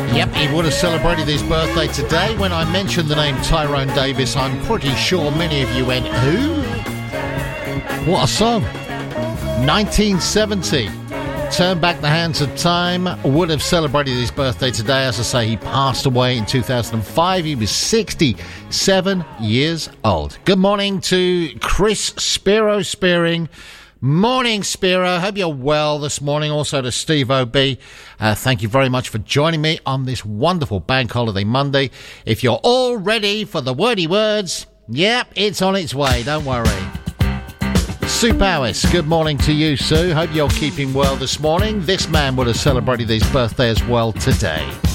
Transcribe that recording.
Yep, he would have celebrated his birthday today. When I mentioned the name Tyrone Davis, I'm pretty sure many of you went, who? What a song. 1970. Turn Back the Hands of Time would have celebrated his birthday today. As I say, he passed away in 2005. He was 67 years old. Good morning to Chris Spiro Spearing. Morning, Spiro. Hope you're well this morning. Also to Steve O.B. Thank you very much for joining me on this wonderful Bank Holiday Monday. If you're all ready for the wordy words, yep, it's on its way. Don't worry. Sue Powis, good morning to you, Sue. Hope you're keeping well this morning. This man would have celebrated his birthday as well today.